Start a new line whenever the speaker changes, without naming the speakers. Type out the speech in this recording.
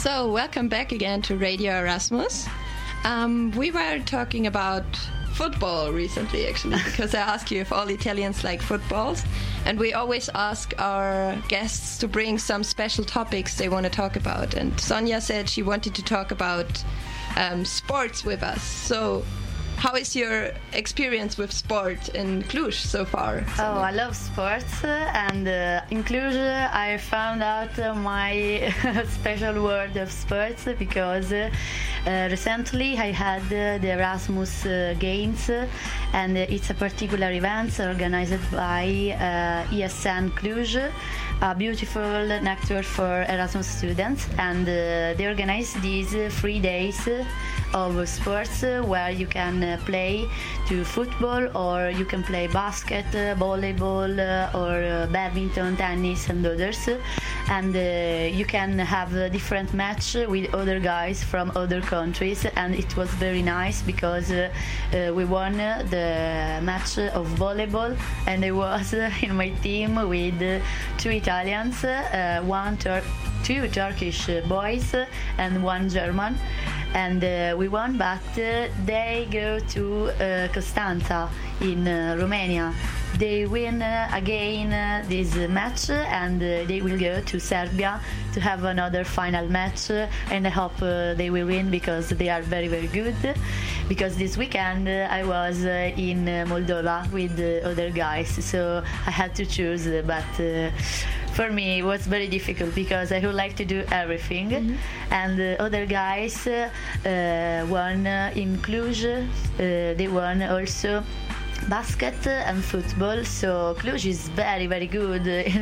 So, welcome back again to Radio Erasmus. We were talking about football recently, actually, because I asked you if all Italians like footballs. And we always ask our guests to bring some special topics they want to talk about. And Sonia said she wanted to talk about sports with us. So, how is your experience with sport in Cluj so far?
Oh, I love sports, and in Cluj I found out my special world of sports because recently I had the Erasmus Games, and it's a particular event organized by ESN Cluj, a beautiful network for Erasmus students, and they organize these 3 days of sports where you can play to football, or you can play basket, volleyball, or badminton, tennis, and others. And you can have a different match with other guys from other countries, and it was very nice because we won the match of volleyball, and I was in my team with 2 Italians, two Turkish boys and 1 German, and we won, but they go to Constanța in Romania. They win again this match, and they will go to Serbia to have another final match, and I hope they will win because they are very, very good. Because this weekend I was in Moldova with other guys, so I had to choose, but for me it was very difficult because I would like to do everything. Mm-hmm. And other guys won in Cluj, they won also basket and football, so Cluj is very, very good in